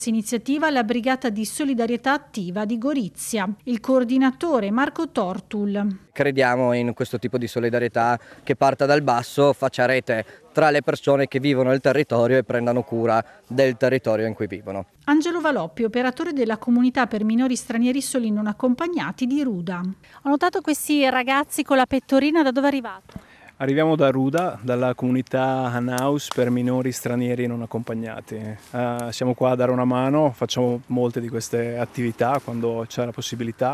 Iniziativa la Brigata di Solidarietà Attiva di Gorizia. Il coordinatore Marco Tortul. Crediamo in questo tipo di solidarietà che parta dal basso, faccia rete tra le persone che vivono nel territorio e prendano cura del territorio in cui vivono. Angelo Valoppi, operatore della comunità per minori stranieri soli non accompagnati di Ruda. Ho notato questi ragazzi con la pettorina, da dove arrivate? Arriviamo da Ruda, dalla comunità Hanaus per minori stranieri non accompagnati. Siamo qua a dare una mano, facciamo molte di queste attività quando c'è la possibilità.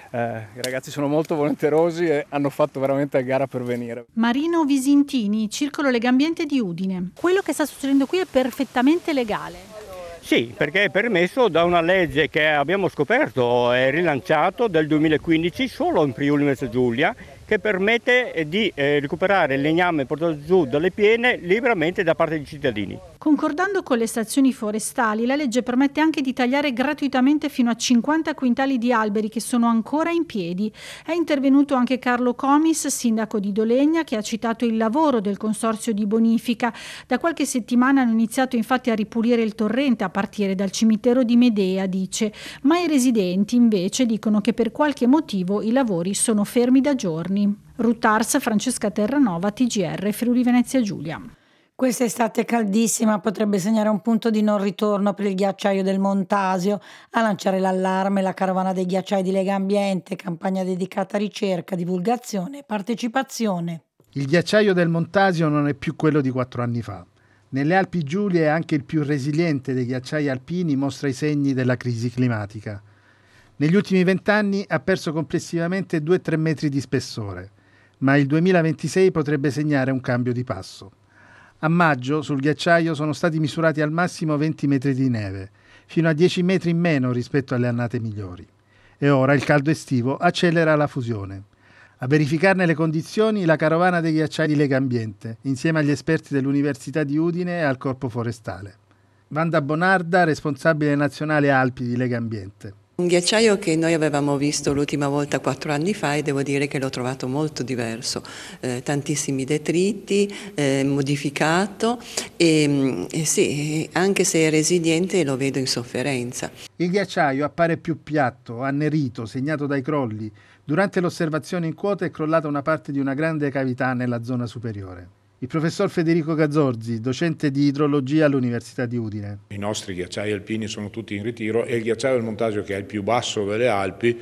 I ragazzi sono molto volenterosi e hanno fatto veramente a gara per venire. Marino Visintini, Circolo Legambiente di Udine. Quello che sta succedendo qui è perfettamente legale. Sì, perché è permesso da una legge che abbiamo scoperto e rilanciato del 2015 solo in Friuli Venezia Giulia, che permette di recuperare il legname portato giù dalle piene liberamente da parte dei cittadini. Concordando con le stazioni forestali, la legge permette anche di tagliare gratuitamente fino a 50 quintali di alberi che sono ancora in piedi. È intervenuto anche Carlo Comis, sindaco di Dolegna, che ha citato il lavoro del consorzio di bonifica. Da qualche settimana hanno iniziato infatti a ripulire il torrente a partire dal cimitero di Medea, dice, ma i residenti invece dicono che per qualche motivo i lavori sono fermi da giorni. Rutars, Francesca Terranova, TGR, Friuli Venezia Giulia. Quest'estate caldissima potrebbe segnare un punto di non ritorno per il ghiacciaio del Montasio. A lanciare l'allarme la carovana dei ghiacciai di Legambiente, campagna dedicata a ricerca, divulgazione e partecipazione. Il ghiacciaio del Montasio non è più quello di 4 anni fa. Nelle Alpi Giulie anche il più resiliente dei ghiacciai alpini mostra i segni della crisi climatica. Negli ultimi 20 anni ha perso complessivamente 2-3 metri di spessore, ma il 2026 potrebbe segnare un cambio di passo. A maggio sul ghiacciaio sono stati misurati al massimo 20 metri di neve, fino a 10 metri in meno rispetto alle annate migliori. E ora il caldo estivo accelera la fusione. A verificarne le condizioni la carovana dei ghiacciai di Legambiente, insieme agli esperti dell'Università di Udine e al Corpo Forestale. Wanda Bonarda, responsabile nazionale Alpi di Legambiente. Un ghiacciaio che noi avevamo visto l'ultima volta 4 anni fa e devo dire che l'ho trovato molto diverso, tantissimi detriti, modificato e sì, anche se è resiliente lo vedo in sofferenza. Il ghiacciaio appare più piatto, annerito, segnato dai crolli. Durante l'osservazione in quota è crollata una parte di una grande cavità nella zona superiore. Il professor Federico Gazzorzi, docente di idrologia all'Università di Udine. I nostri ghiacciai alpini sono tutti in ritiro e il ghiacciaio del Montasio, che è il più basso delle Alpi,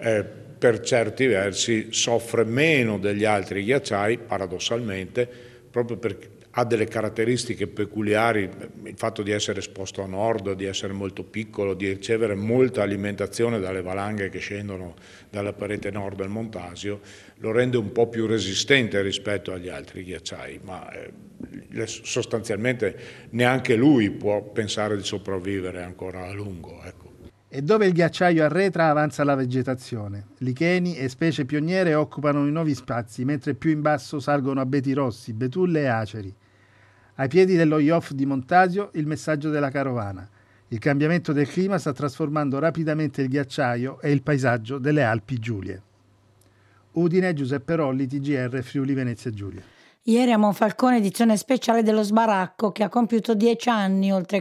per certi versi soffre meno degli altri ghiacciai, paradossalmente, proprio perché ha delle caratteristiche peculiari, il fatto di essere esposto a nord, di essere molto piccolo, di ricevere molta alimentazione dalle valanghe che scendono dalla parete nord del Montasio, lo rende un po' più resistente rispetto agli altri ghiacciai, ma sostanzialmente neanche lui può pensare di sopravvivere ancora a lungo. Ecco. E dove il ghiacciaio arretra avanza la vegetazione. Licheni e specie pioniere occupano i nuovi spazi, mentre più in basso salgono abeti rossi, betulle e aceri. Ai piedi dello Iof di Montasio il messaggio della carovana. Il cambiamento del clima sta trasformando rapidamente il ghiacciaio e il paesaggio delle Alpi Giulie. Udine, Giuseppe Rolli, TGR, Friuli Venezia Giulia. Ieri a Monfalcone edizione speciale dello Sbaracco che ha compiuto 10 anni, oltre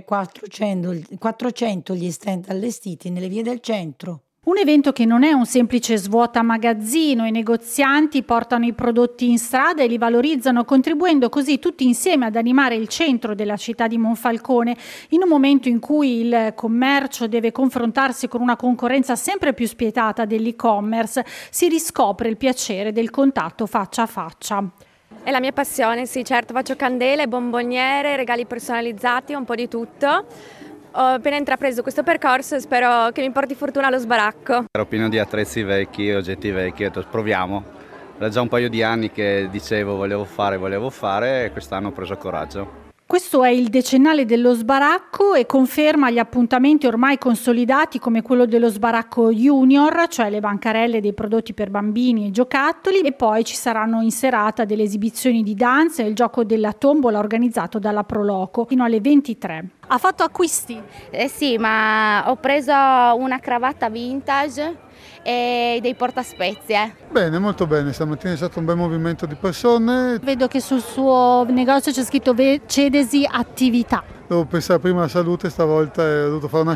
400 gli stand allestiti nelle vie del centro. Un evento che non è un semplice svuota magazzino, i negozianti portano i prodotti in strada e li valorizzano, contribuendo così tutti insieme ad animare il centro della città di Monfalcone in un momento in cui il commercio deve confrontarsi con una concorrenza sempre più spietata dell'e-commerce, si riscopre il piacere del contatto faccia a faccia. È la mia passione, sì, certo, faccio candele, bomboniere, regali personalizzati, un po' di tutto. Ho appena intrapreso questo percorso e spero che mi porti fortuna allo Sbaracco. Ero pieno di attrezzi vecchi, oggetti vecchi, ho detto proviamo. Era già un paio di anni che dicevo volevo fare e quest'anno ho preso coraggio. Questo è il decennale dello Sbaracco e conferma gli appuntamenti ormai consolidati come quello dello Sbaracco Junior, cioè le bancarelle dei prodotti per bambini e giocattoli, e poi ci saranno in serata delle esibizioni di danza e il gioco della tombola organizzato dalla Proloco fino alle 23. Ha fatto acquisti? Sì, ma ho preso una cravatta vintage e dei portaspezie. Bene, molto bene, stamattina è stato un bel movimento di persone. Vedo che sul suo negozio c'è scritto Cedesi Attività. Devo pensare prima alla salute, stavolta ho dovuto fare una